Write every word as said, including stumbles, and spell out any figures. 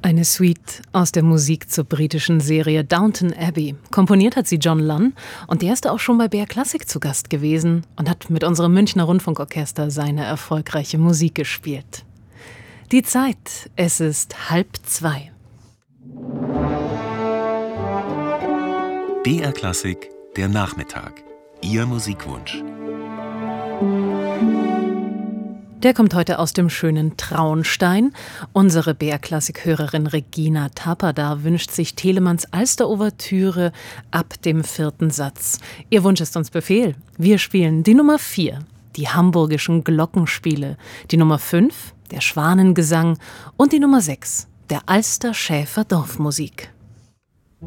Eine Suite aus der Musik zur britischen Serie Downton Abbey. Komponiert hat sie John Lunn und der ist auch schon bei B R Classic zu Gast gewesen und hat mit unserem Münchner Rundfunkorchester seine erfolgreiche Musik gespielt. Die Zeit, es ist halb zwei. B R Classic, der Nachmittag. Ihr Musikwunsch. Der kommt heute aus dem schönen Traunstein. Unsere B R Classic-Hörerin Regina Tapada wünscht sich Telemanns Alster-Ouvertüre ab dem vierten Satz. Ihr Wunsch ist uns Befehl. Wir spielen die Nummer vier, die Hamburgischen Glockenspiele, die Nummer fünf, der Schwanengesang und die Nummer sechs, der Alster Schäfer Dorfmusik.